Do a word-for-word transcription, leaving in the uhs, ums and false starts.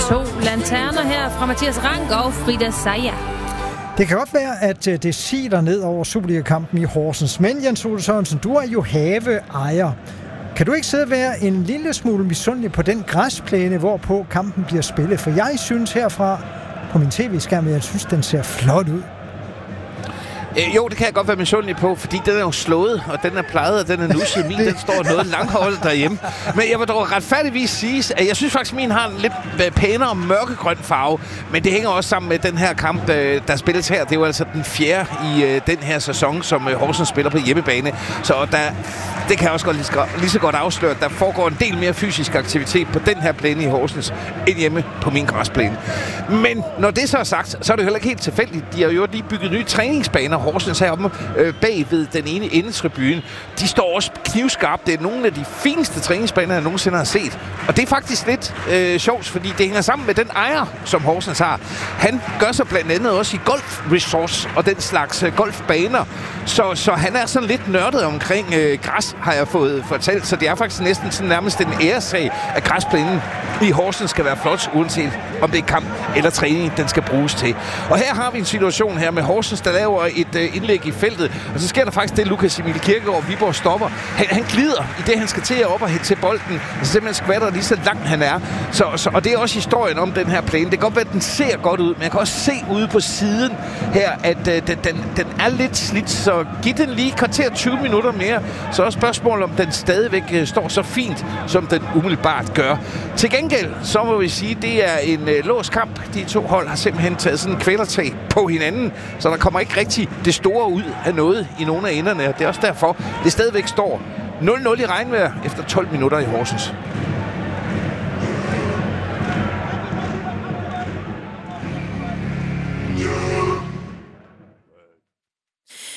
To lanterner her fra Mathias Rank og Frida Saja. Det kan godt være, at det siler ned over Superliga-kampen i Horsens. Men Jens Ole Sørensen, du er jo haveejer. Kan du ikke sidde og være en lille smule misundelig på den græsplæne, hvorpå kampen bliver spillet? For jeg synes herfra på min tv-skærm, at jeg synes, den ser flot ud. Øh, jo, det kan jeg godt være misundelig på, fordi den er jo slået, og den er plejet, og den er nusset. Min, den står noget langholdet derhjemme. Men jeg vil dog retfærdigvis sige, at jeg synes faktisk, at min har en lidt pænere mørkegrøn farve. Men det hænger også sammen med den her kamp, der spilles her. Det er jo altså den fjerde i den her sæson, som Horsens spiller på hjemmebane. Så der, det kan jeg også godt lige, lige så godt afsløre, at der foregår en del mere fysisk aktivitet på den her plæne i Horsens, end hjemme på min græsplæne. Men når det så er sagt, så er det heller ikke helt tilfældigt. De har jo lige bygget nye træningsbaner. Horsens heroppe øh, bag ved den ene endetribune. De står også knivskarpt. Det er nogle af de fineste træningsbaner, jeg nogensinde har set. Og det er faktisk lidt øh, sjovt, fordi det hænger sammen med den ejer, som Horsens har. Han gør sig blandt andet også i golfresorts og den slags øh, golfbaner. Så, så han er sådan lidt nørdet omkring øh, græs, har jeg fået fortalt. Så det er faktisk næsten sådan nærmest en æresag, at græsplænen i Horsens skal være flot, uanset om det er kamp eller træning, den skal bruges til. Og her har vi en situation her med Horsens, der laver et øh, indlæg i feltet. Og så sker der faktisk det, Lukas Emil Kirkegaard, Viborg stopper. Han, han glider i det, han skal til at op og hætte til bolden. Så simpelthen skvatter lige så langt han er. Så, så, og det er også historien om den her plæne. Det kan godt være, at den ser godt ud, men jeg kan også se ude på siden her, at øh, den, den, den er lidt slidt. Så giv den lige kvarter tyve minutter mere. Så er spørgsmålet, om den stadigvæk øh, står så fint, som den umiddelbart gør. Til gengæld, så må vi sige, det er en øh, låst kamp. De to hold har simpelthen taget sådan en kvælertag på hinanden, så der kommer ikke rigtig det store ud af noget i nogle af enderne. Det er også derfor, det stadigvæk står nul nul i regnvejr efter tolv minutter i Horsens.